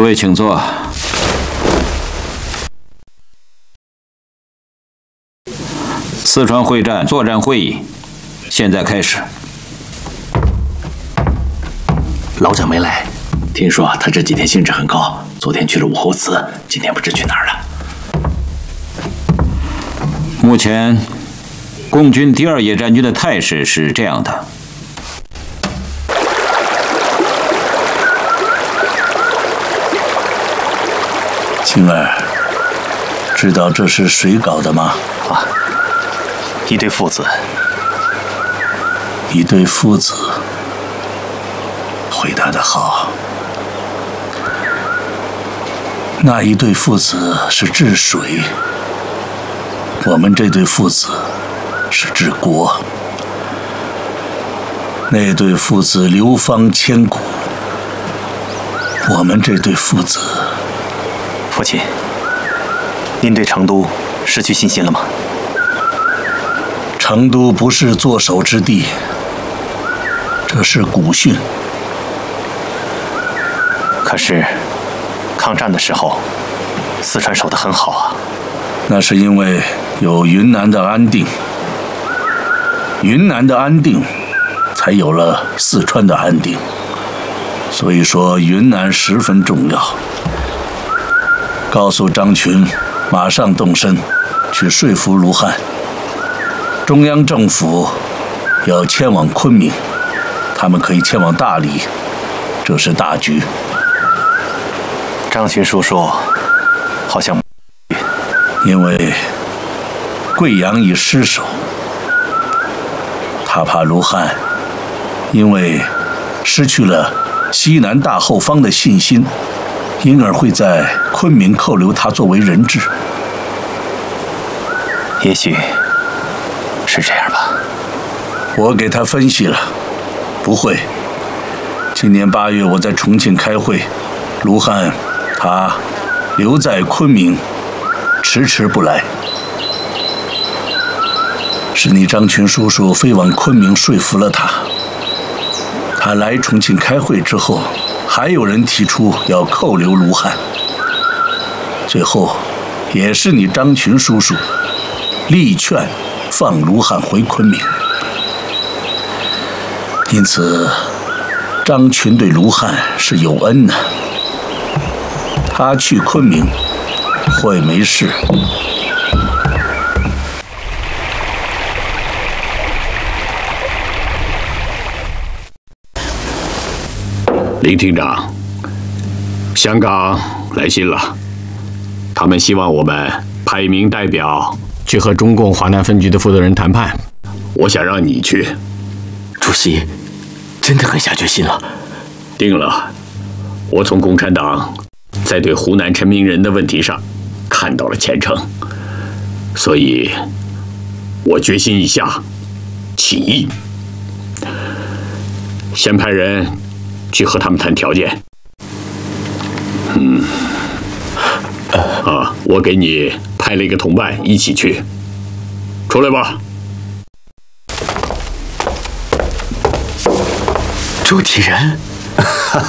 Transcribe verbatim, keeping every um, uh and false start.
诸位请坐。四川会战作战会议现在开始。 老蒋没来，听说他这几天兴致很高，昨天去了武侯祠，今天不知去哪儿了。 目前，共军第二野战军的态势是这样的。 青儿，知道这是谁搞的吗？ 啊，一对父子。 一对父子，回答得好。那一对父子是治水，我们这对父子是治国。那对父子流芳千古，我们这对父子。 父亲，您对成都失去信心了吗？ 成都不是坐守之地，这是古训。 可是，抗战的时候，四川守得很好啊。 那是因为有云南的安定，云南的安定，才有了四川的安定。所以说，云南十分重要。 告诉张群，马上动身，去说服卢汉。中央政府要迁往昆明，他们可以迁往大理，这是大局。 张群叔叔好像， 因为贵阳已失守，他怕卢汉因为失去了西南大后方的信心。 因而会在昆明扣留他作为人质， 也许是这样吧。 我给他分析了，不会。今年八月我在重庆开会，卢汉他留在昆明，迟迟不来。是你张群叔叔飞往昆明说服了他。他来重庆开会之后。 还有人提出要扣留卢汉，最后也是你张群叔叔力劝放卢汉回昆明。因此，张群对卢汉是有恩的。他去昆明会没事。 林厅长，香港来信了，他们希望我们派一名代表去和中共华南分局的负责人谈判。我想让你去。 主席，真的很下决心了。 定了，我从共产党在对湖南陈明仁的问题上看到了前程，所以我决心一下，起义。先派人。 去和他们谈条件。嗯，啊，我给你派了一个同伴一起去，出来吧。 朱体仁，